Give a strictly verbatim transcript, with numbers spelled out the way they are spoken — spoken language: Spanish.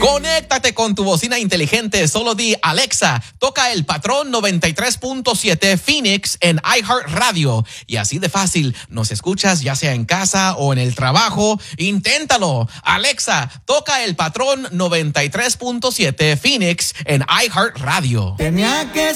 Conéctate con tu bocina inteligente. Solo di Alexa, toca el patrón noventa y tres punto siete Phoenix en iHeartRadio. Y así de fácil nos escuchas ya sea en casa o en el trabajo. Inténtalo. Alexa, toca el patrón noventa y tres punto siete Phoenix en iHeartRadio. Tenía que